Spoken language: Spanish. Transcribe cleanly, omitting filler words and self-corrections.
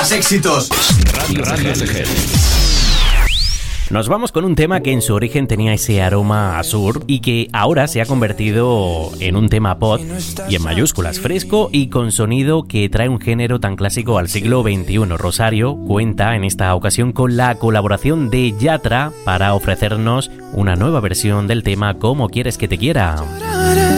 más éxitos. Radio CG. Nos vamos con un tema que en su origen tenía ese aroma a sur y que ahora se ha convertido en un tema pop y en mayúsculas, fresco y con sonido que trae un género tan clásico al siglo XXI. Rosario cuenta en esta ocasión con la colaboración de Yatra para ofrecernos una nueva versión del tema Cómo quieres que te quiera.